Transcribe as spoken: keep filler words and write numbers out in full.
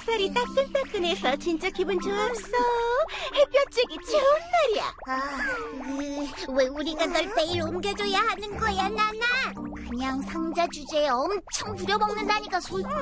햇살이 따끈따끈해서 진짜 기분 좋았어. 햇볕 쬐기 좋은 날이야. 아, 으, 왜 우리가 널 매일 옮겨줘야 하는 거야, 나나? 그냥 상자 주제에 엄청 부려먹는다니까 솔.